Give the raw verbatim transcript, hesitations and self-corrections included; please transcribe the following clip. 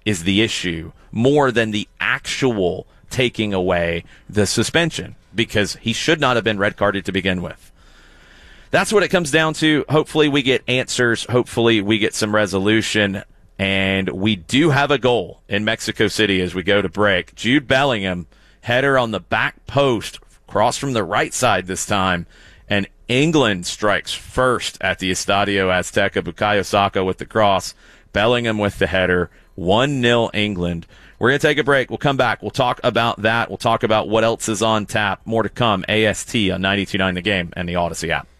is the issue more than the actual taking away the suspension, because he should not have been red carded to begin with. That's what it comes down to. Hopefully we get answers. Hopefully we get some resolution. And we do have a goal in Mexico City as we go to break. Jude Bellingham, header on the back post, cross from the right side this time. And England strikes first at the Estadio Azteca. Bukayo Saka with the cross. Bellingham with the header. one nil England. We're going to take a break. We'll come back. We'll talk about that. We'll talk about what else is on tap. More to come. A S T on ninety-two point nine The Game and the Odyssey app.